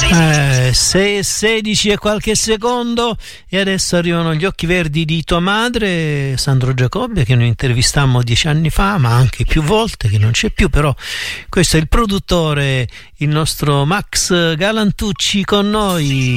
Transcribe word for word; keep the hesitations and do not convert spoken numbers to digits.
Eh, sei e sedici e qualche secondo, e adesso arrivano Gli occhi verdi di tua madre, Sandro Giacobbe, che noi intervistammo dieci anni fa, ma anche più volte, che non c'è più, però questo è il produttore, il nostro Max Galantucci con noi.